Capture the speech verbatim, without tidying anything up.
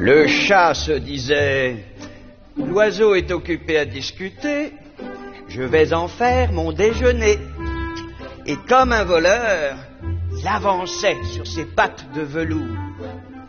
Le chat se disait, l'oiseau est occupé à discuter, je vais en faire mon déjeuner. Et comme un voleur, il avançait sur ses pattes de velours.